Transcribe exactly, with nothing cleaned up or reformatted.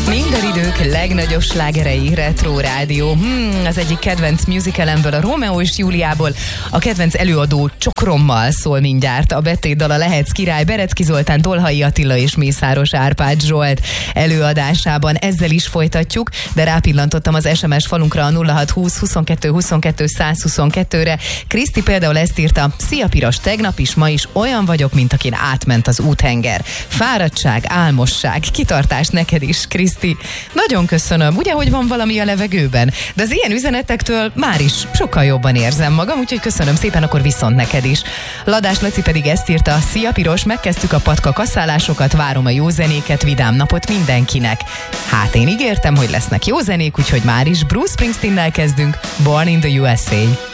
Minden idők legnagyobb slágerei, Retro Rádió. Hmm, az egyik kedvenc musicalemből, a Rómeó és Júliából, a kedvenc előadó Csokrommal szól mindjárt. A betétdal a Lehetsz király, Berecki Zoltán, Tolhai Attila és Mészáros Árpád Zsolt előadásában. Ezzel is folytatjuk, de rápillantottam az es em es falunkra, a nulla hat húsz huszonkettő huszonkettő száz huszonkettőre. Kriszti például ezt írta: szia Piros, tegnap is, ma is olyan vagyok, mint akin átment az úthenger. Fáradtság, álmosság, kitartás neked is, Kriszti. Nagyon köszönöm. Ugye, hogy van valami a levegőben? De az ilyen üzenetektől már is sokkal jobban érzem magam, úgyhogy köszönöm szépen, akkor viszont neked is. Ladás Laci pedig ezt írta: szia Piros, megkezdtük a patka kaszálásokat, várom a jó zenéket, vidám napot mindenkinek. Hát én ígértem, hogy lesznek jó zenék, úgyhogy már is Bruce Springsteennel kezdünk. Born in the u es á.